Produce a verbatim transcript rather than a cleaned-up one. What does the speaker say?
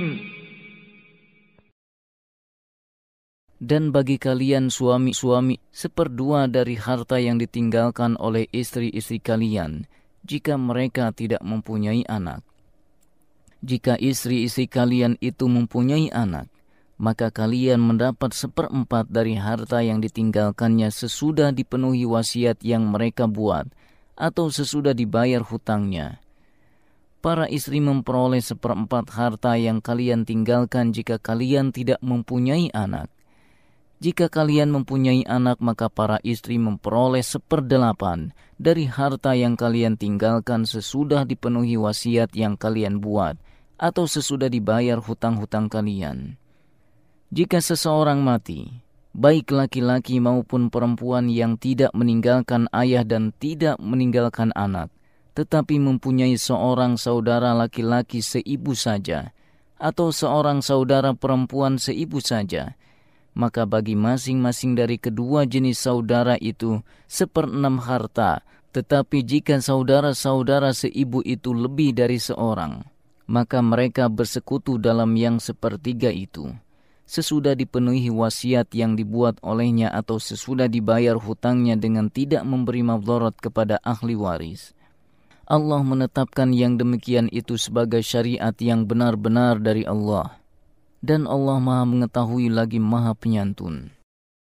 Dan bagi kalian suami-suami, seperdua dari harta yang ditinggalkan oleh istri-istri kalian, jika mereka tidak mempunyai anak. Jika istri-istri kalian itu mempunyai anak, maka kalian mendapat seperempat dari harta yang ditinggalkannya sesudah dipenuhi wasiat yang mereka buat, atau sesudah dibayar hutangnya. Para istri memperoleh seperempat harta yang kalian tinggalkan jika kalian tidak mempunyai anak. Jika kalian mempunyai anak, maka para istri memperoleh seperdelapan dari harta yang kalian tinggalkan sesudah dipenuhi wasiat yang kalian buat, atau sesudah dibayar hutang-hutang kalian. Jika seseorang mati, baik laki-laki maupun perempuan yang tidak meninggalkan ayah dan tidak meninggalkan anak, tetapi mempunyai seorang saudara laki-laki seibu saja, atau seorang saudara perempuan seibu saja, maka bagi masing-masing dari kedua jenis saudara itu seperenam harta. Tetapi jika saudara-saudara seibu itu lebih dari seorang, maka mereka bersekutu dalam yang sepertiga itu, sesudah dipenuhi wasiat yang dibuat olehnya atau sesudah dibayar hutangnya dengan tidak memberi madharat kepada ahli waris. Allah menetapkan yang demikian itu sebagai syariat yang benar-benar dari Allah. Dan Allah Maha Mengetahui lagi Maha Penyantun.